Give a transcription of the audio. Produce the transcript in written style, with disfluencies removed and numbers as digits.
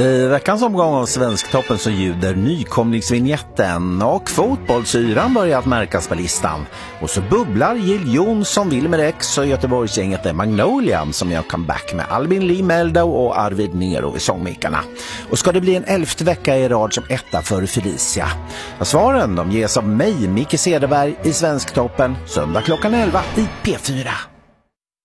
I veckans omgång av Svensktoppen så ljuder nykomlingsvinjetten och fotbollsyran börjat märkas på listan. Och så bubblar Jill Johnson, Wilmer X och Göteborgsgänget är Magnolia som gör comeback med Albin Lee Meldau och Arvid Nero i sångmikarna. Och ska det bli en 11:e vecka i rad som etta för Felicia? Svaren de ges av mig, Micke Cederberg, i Svensktoppen, söndag klockan 11 i P4.